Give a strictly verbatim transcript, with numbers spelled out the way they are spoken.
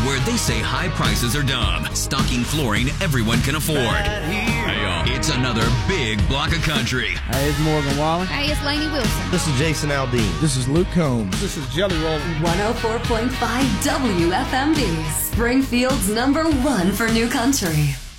where they say high prices are dumb, stocking flooring everyone can afford. Hey, uh, it's another big block of country. Hey, it's Morgan Wallen. Hey, it's Lainey Wilson. This is Jason Aldean. This is Luke Combs. This is Jelly Roll. one oh four point five W F M D, Springfield's number one for new country.